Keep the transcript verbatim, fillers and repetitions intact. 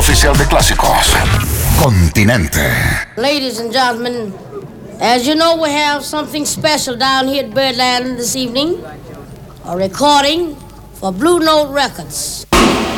oficial de clásicos, Continente. Ladies and gentlemen, as you know, we have something special down here at Birdland this evening. A recording for Blue Note Records.